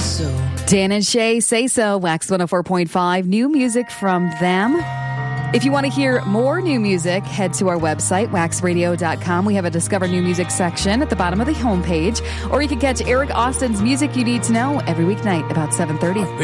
so. Dan and Shay Say So, Wax 104.5, new music from them. If you want to hear more new music, head to our website, waxradio.com. We have a Discover New Music section at the bottom of the homepage. Or you can catch Eric Austin's Music You Need to Know every weeknight about 7:30.